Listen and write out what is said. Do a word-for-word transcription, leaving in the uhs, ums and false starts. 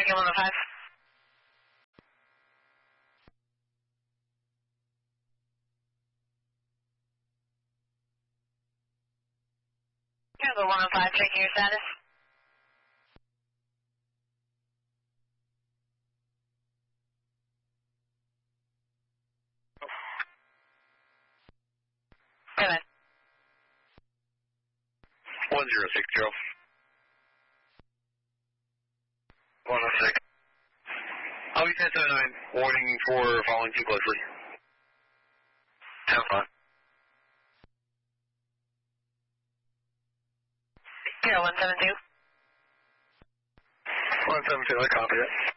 checking one oh five. Tango one oh five, checking your status. Go ahead. one zero six zero. one oh six. I'll be ten seven nine, warning for following too closely. Have fun. zero one seven two. one seven two, I copy that.